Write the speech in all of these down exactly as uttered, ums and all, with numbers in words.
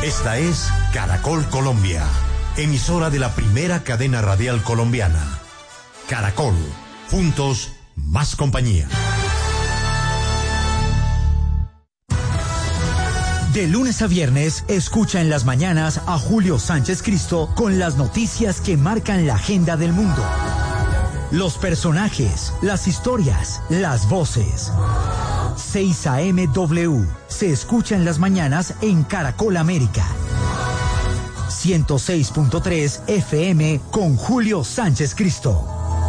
Esta es Caracol Colombia, emisora de la primera cadena radial colombiana. Caracol, juntos, más compañía. De lunes a viernes, escucha en las mañanas a Julio Sánchez Cristo con las noticias que marcan la agenda del mundo. Los personajes, las historias, las voces. seis A M W se escucha en las mañanas en Caracol América. ciento seis punto tres F M con Julio Sánchez Cristo.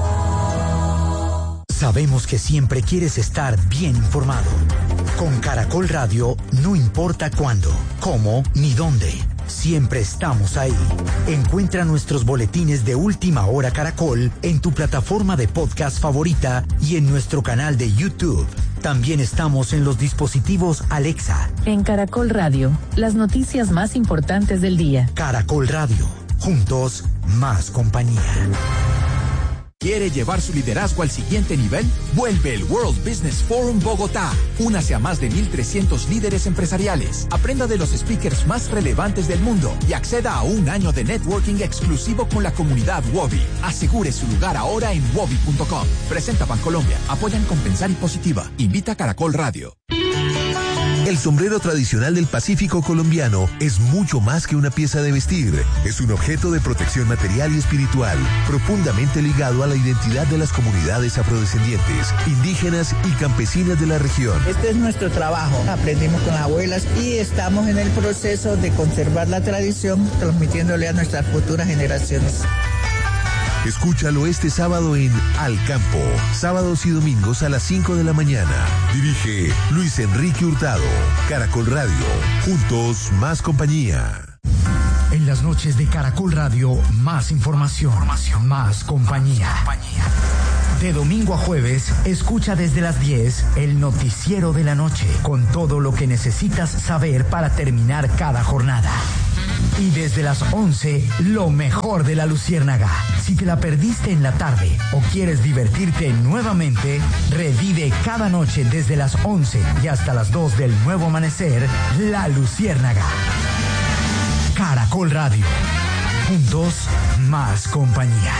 Sabemos que siempre quieres estar bien informado. Con Caracol Radio, no importa cuándo, cómo ni dónde. Siempre estamos ahí. Encuentra nuestros boletines de Última Hora Caracol en tu plataforma de podcast favorita y en nuestro canal de YouTube. También estamos en los dispositivos Alexa. En Caracol Radio, las noticias más importantes del día. Caracol Radio, juntos, más compañía. ¿Quiere llevar su liderazgo al siguiente nivel? Vuelve el World Business Forum Bogotá. Únase a más de mil trescientos líderes empresariales. Aprenda de los speakers más relevantes del mundo y acceda a un año de networking exclusivo con la comunidad Wobi. Asegure su lugar ahora en wobi punto com. Presenta Bancolombia. Apoyan Compensar y Positiva. Invita Caracol Radio. El sombrero tradicional del Pacífico colombiano es mucho más que una pieza de vestir. Es un objeto de protección material y espiritual, profundamente ligado a la identidad de las comunidades afrodescendientes, indígenas y campesinas de la región. Este es nuestro trabajo. Aprendimos con las abuelas y estamos en el proceso de conservar la tradición, transmitiéndole a nuestras futuras generaciones. Escúchalo este sábado en Al Campo, sábados y domingos a las cinco de la mañana. Dirige Luis Enrique Hurtado. Caracol Radio, juntos, más compañía. En las noches de Caracol Radio, más información, información más compañía. Más compañía. De domingo a jueves, escucha desde las diez el noticiero de la noche, con todo lo que necesitas saber para terminar cada jornada. Y desde las once, lo mejor de la Luciérnaga. Si te la perdiste en la tarde o quieres divertirte nuevamente, revive cada noche desde las once y hasta las dos del nuevo amanecer, La Luciérnaga. Caracol Radio. Juntos, más compañía.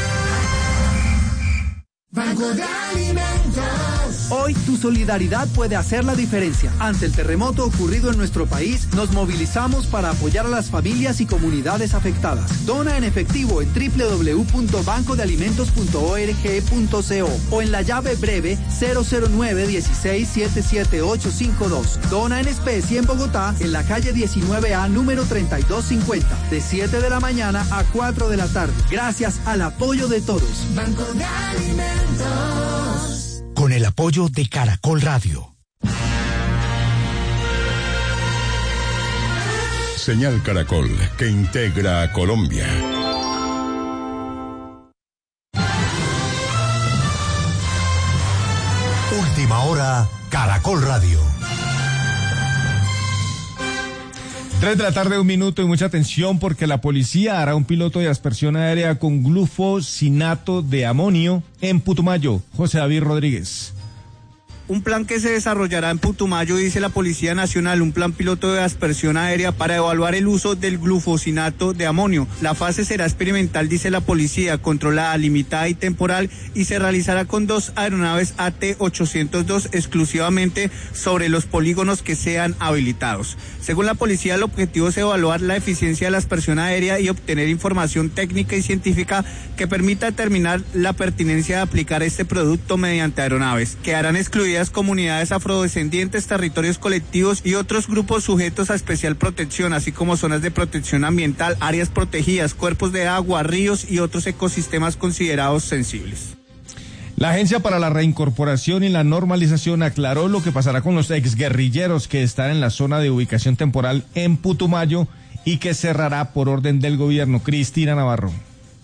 Banco de Alimentos. Hoy tu solidaridad puede hacer la diferencia. Ante el terremoto ocurrido en nuestro país, nos movilizamos para apoyar a las familias y comunidades afectadas. Dona en efectivo en doble u doble u doble u punto banco de alimentos punto org punto co o en la llave breve cero cero nueve dieciséis siete siete ocho cinco dos. Dona en especie en Bogotá, en la calle diecinueve A, número treinta y dos cincuenta, de siete de la mañana a cuatro de la tarde. Gracias al apoyo de todos. Banco de Alimentos. Con el apoyo de Caracol Radio. Señal Caracol, que integra a Colombia. Última hora, Caracol Radio. Tres de la tarde, un minuto, y mucha atención porque la policía hará un piloto de aspersión aérea con glufosinato de amonio en Putumayo. José David Rodríguez. Un plan que se desarrollará en Putumayo, dice la Policía Nacional, un plan piloto de aspersión aérea para evaluar el uso del glufosinato de amonio. La fase será experimental, dice la policía, controlada, limitada y temporal, y se realizará con dos aeronaves A T ochocientos dos exclusivamente sobre los polígonos que sean habilitados. Según la policía, el objetivo es evaluar la eficiencia de la aspersión aérea y obtener información técnica y científica que permita determinar la pertinencia de aplicar este producto mediante aeronaves. Quedarán excluidas comunidades afrodescendientes, territorios colectivos y otros grupos sujetos a especial protección, así como zonas de protección ambiental, áreas protegidas, cuerpos de agua, ríos y otros ecosistemas considerados sensibles. La Agencia para la Reincorporación y la Normalización aclaró lo que pasará con los exguerrilleros que están en la zona de ubicación temporal en Putumayo y que cerrará por orden del gobierno. Cristina Navarro.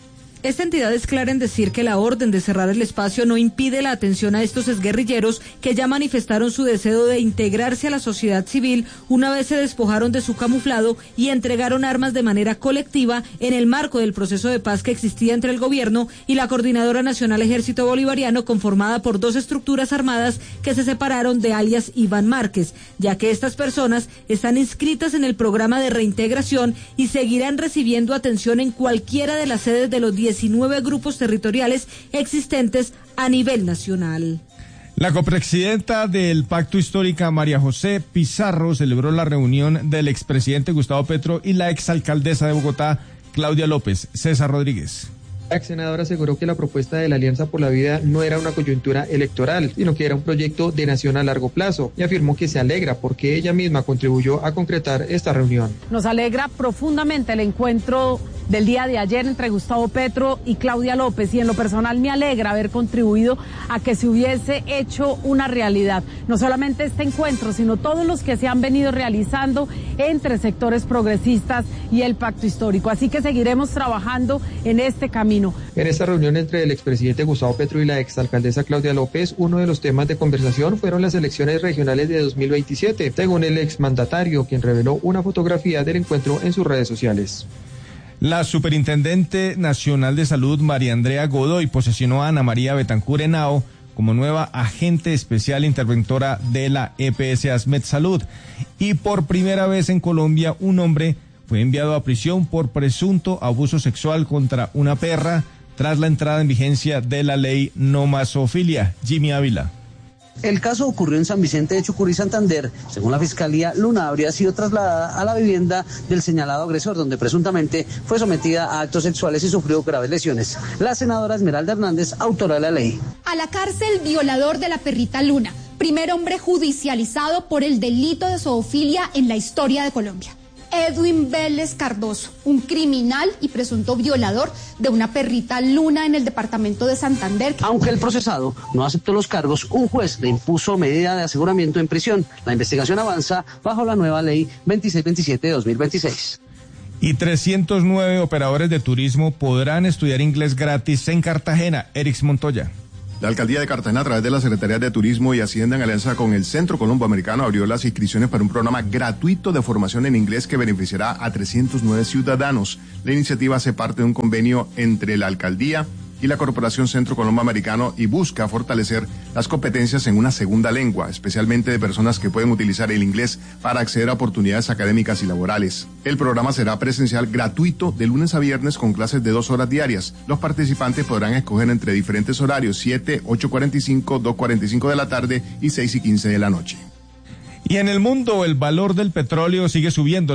Esta entidad es clara en decir que la orden de cerrar el espacio no impide la atención a estos exguerrilleros que ya manifestaron su deseo de integrarse a la sociedad civil una vez se despojaron de su camuflado y entregaron armas de manera colectiva en el marco del proceso de paz que existía entre el gobierno y la Coordinadora Nacional Ejército Bolivariano, conformada por dos estructuras armadas que se separaron de alias Iván Márquez, ya que estas personas están inscritas en el programa de reintegración y seguirán recibiendo atención en cualquiera de las sedes de los diecinueve grupos territoriales existentes a nivel nacional. La copresidenta del Pacto Histórica, María José Pizarro, celebró la reunión del expresidente Gustavo Petro y la exalcaldesa de Bogotá, Claudia López. César Rodríguez. La ex senadora aseguró que la propuesta de la Alianza por la Vida no era una coyuntura electoral, sino que era un proyecto de nación a largo plazo, y afirmó que se alegra porque ella misma contribuyó a concretar esta reunión. Nos alegra profundamente el encuentro del día de ayer entre Gustavo Petro y Claudia López, y en lo personal me alegra haber contribuido a que se hubiese hecho una realidad, no solamente este encuentro, sino todos los que se han venido realizando entre sectores progresistas y el Pacto Histórico, así que seguiremos trabajando en este camino. En esta reunión entre el expresidente Gustavo Petro y la exalcaldesa Claudia López, uno de los temas de conversación fueron las elecciones regionales de dos mil veintisiete, según el exmandatario, quien reveló una fotografía del encuentro en sus redes sociales. La Superintendente Nacional de Salud, María Andrea Godoy, posesionó a Ana María Betancur Henao como nueva agente especial interventora de la E P S Asmed Salud. Y por primera vez en Colombia, un hombre fue enviado a prisión por presunto abuso sexual contra una perra tras la entrada en vigencia de la ley no más zoofilia. Jimmy Ávila. El caso ocurrió en San Vicente de Chucurí, Santander. Según la Fiscalía, Luna habría sido trasladada a la vivienda del señalado agresor, donde presuntamente fue sometida a actos sexuales y sufrió graves lesiones. La senadora Esmeralda Hernández, autora de la ley. A la cárcel, violador de la perrita Luna, primer hombre judicializado por el delito de zoofilia en la historia de Colombia. Edwin Vélez Cardoso, un criminal y presunto violador de una perrita Luna en el departamento de Santander. Aunque el procesado no aceptó los cargos, un juez le impuso medida de aseguramiento en prisión. La investigación avanza bajo la nueva ley veintiséis veintisiete de dos mil veintiséis. Y trescientos nueve operadores de turismo podrán estudiar inglés gratis en Cartagena. Erix Montoya. La Alcaldía de Cartagena, a través de la Secretaría de Turismo y Hacienda en alianza con el Centro Colombo Americano, abrió las inscripciones para un programa gratuito de formación en inglés que beneficiará a trescientos nueve ciudadanos. La iniciativa hace parte de un convenio entre la Alcaldía y la Corporación Centro Colombo Americano y busca fortalecer las competencias en una segunda lengua, especialmente de personas que pueden utilizar el inglés para acceder a oportunidades académicas y laborales. El programa será presencial gratuito de lunes a viernes con clases de dos horas diarias. Los participantes podrán escoger entre diferentes horarios, siete, ocho cuarenta y cinco, dos cuarenta y cinco de la tarde y seis y quince de la noche. Y en el mundo, el valor del petróleo sigue subiendo.